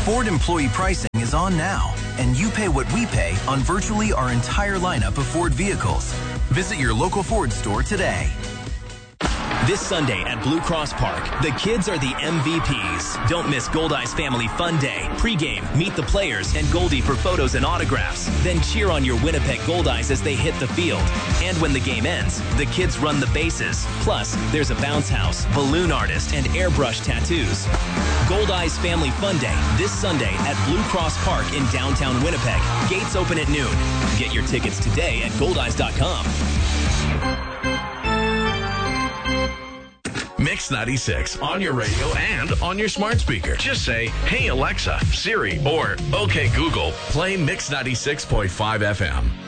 Ford employee pricing is on now, and you pay what we pay on virtually our entire lineup of Ford vehicles. Visit your local Ford store today. This Sunday at Blue Cross Park, the kids are the MVPs. Don't miss Goldeyes Family Fun Day. Pre-game, meet the players and Goldie for photos and autographs. Then cheer on your Winnipeg Goldeyes as they hit the field. And when the game ends, the kids run the bases. Plus, there's a bounce house, balloon artist, and airbrush tattoos. Goldeyes Family Fun Day this Sunday at Blue Cross Park in downtown Winnipeg. Gates open at noon. Get your tickets today at goldeyes.com. Mix 96 on your radio and on your smart speaker. Just say, "Hey Alexa, Siri," or "Okay Google, play Mix 96.5 FM."